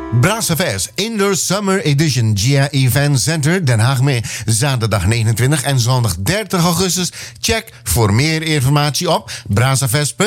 Brassafest Indoor Summer Edition GIA Event Center Den Haag mee. Zaterdag 29 en zondag 30 augustus. Check voor meer informatie op brassafest.be.